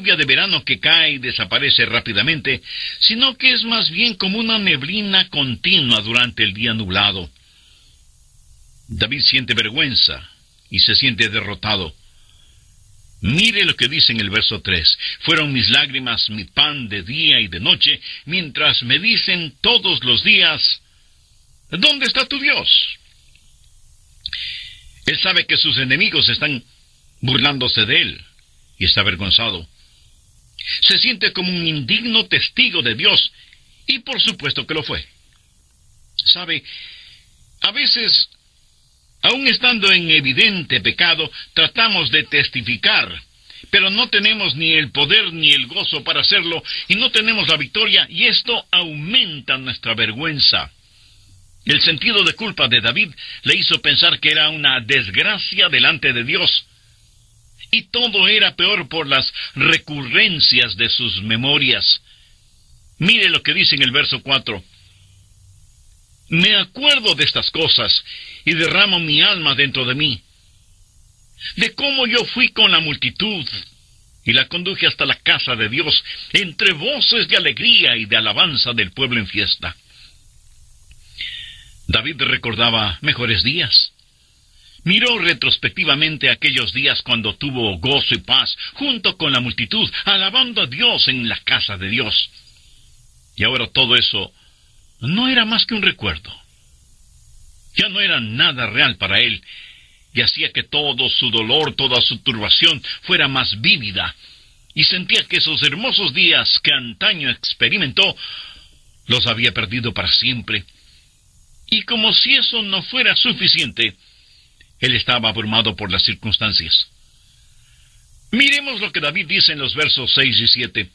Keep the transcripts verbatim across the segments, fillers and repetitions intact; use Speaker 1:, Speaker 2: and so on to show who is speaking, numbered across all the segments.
Speaker 1: lluvia de verano que cae y desaparece rápidamente, sino que es más bien como una neblina continua durante el día nublado. David siente vergüenza y se siente derrotado. Mire lo que dice en el verso tres. Fueron mis lágrimas mi pan de día y de noche, mientras me dicen todos los días, ¿dónde está tu Dios? Él sabe que sus enemigos están burlándose de él y está avergonzado. Se siente como un indigno testigo de Dios y por supuesto que lo fue. Sabe, a veces, aun estando en evidente pecado, tratamos de testificar, pero no tenemos ni el poder ni el gozo para hacerlo, y no tenemos la victoria, y esto aumenta nuestra vergüenza. El sentido de culpa de David le hizo pensar que era una desgracia delante de Dios, y todo era peor por las recurrencias de sus memorias. Mire lo que dice en el verso cuatro. Me acuerdo de estas cosas y derramo mi alma dentro de mí, de cómo yo fui con la multitud y la conduje hasta la casa de Dios, entre voces de alegría y de alabanza del pueblo en fiesta. David recordaba mejores días. Miró retrospectivamente aquellos días cuando tuvo gozo y paz junto con la multitud, alabando a Dios en la casa de Dios. Y ahora todo eso no era más que un recuerdo. Ya no era nada real para él, y hacía que todo su dolor, toda su turbación fuera más vívida, y sentía que esos hermosos días que antaño experimentó, los había perdido para siempre. Y como si eso no fuera suficiente, él estaba abrumado por las circunstancias. Miremos lo que David dice en los versos seis y siete.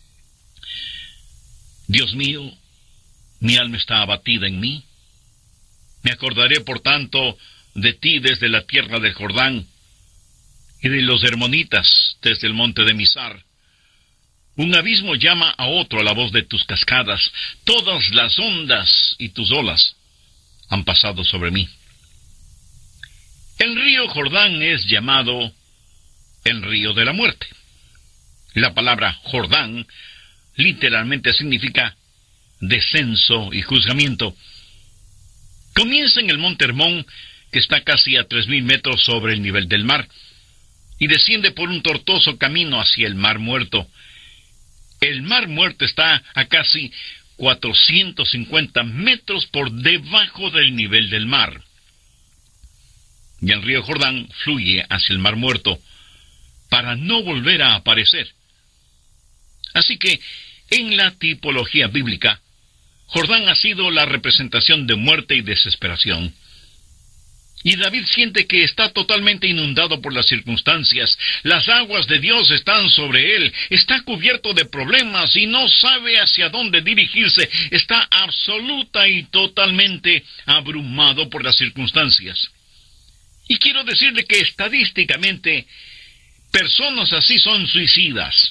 Speaker 1: Dios mío, mi alma está abatida en mí. Me acordaré, por tanto, de ti desde la tierra del Jordán, y de los hermonitas desde el monte de Mizar. Un abismo llama a otro a la voz de tus cascadas. Todas las ondas y tus olas han pasado sobre mí. El río Jordán es llamado el río de la muerte. La palabra Jordán literalmente significa descenso y juzgamiento. Comienza en el monte Hermón, que está casi a tres mil metros sobre el nivel del mar, y desciende por un tortuoso camino hacia el Mar Muerto. El Mar Muerto está a casi cuatrocientos cincuenta metros por debajo del nivel del mar. Y el río Jordán fluye hacia el Mar Muerto para no volver a aparecer. Así que, en la tipología bíblica, Jordán ha sido la representación de muerte y desesperación. Y David siente que está totalmente inundado por las circunstancias. Las aguas de Dios están sobre él. Está cubierto de problemas y no sabe hacia dónde dirigirse. Está absoluta y totalmente abrumado por las circunstancias. Y quiero decirle que estadísticamente, personas así son suicidas.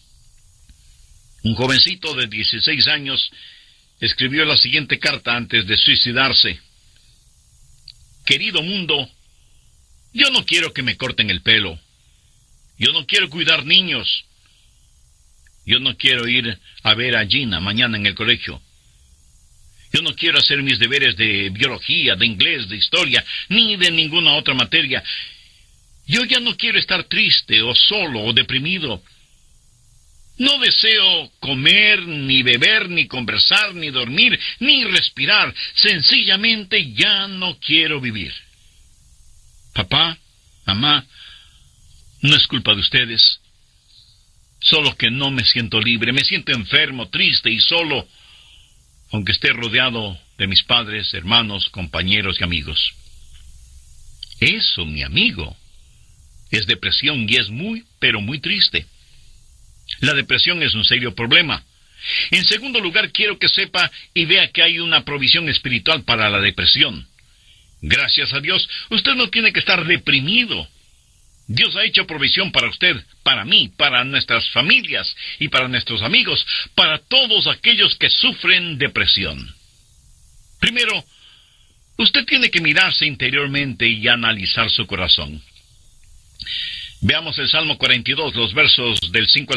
Speaker 1: Un jovencito de dieciséis años escribió la siguiente carta antes de suicidarse. Querido mundo, yo no quiero que me corten el pelo. Yo no quiero cuidar niños. Yo no quiero ir a ver a Gina mañana en el colegio. Yo no quiero hacer mis deberes de biología, de inglés, de historia, ni de ninguna otra materia. Yo ya no quiero estar triste o solo o deprimido. No deseo comer, ni beber, ni conversar, ni dormir, ni respirar. Sencillamente ya no quiero vivir. Papá, mamá, no es culpa de ustedes. Solo que no me siento libre, me siento enfermo, triste y solo, aunque esté rodeado de mis padres, hermanos, compañeros y amigos. Eso, mi amigo, es depresión y es muy, pero muy triste. La depresión es un serio problema. En segundo lugar, quiero que sepa y vea que hay una provisión espiritual para la depresión. Gracias a Dios, usted no tiene que estar deprimido. Dios ha hecho provisión para usted, para mí, para nuestras familias y para nuestros amigos, para todos aquellos que sufren depresión. Primero, usted tiene que mirarse interiormente y analizar su corazón. Veamos el Salmo cuarenta y dos, los versos del cinco al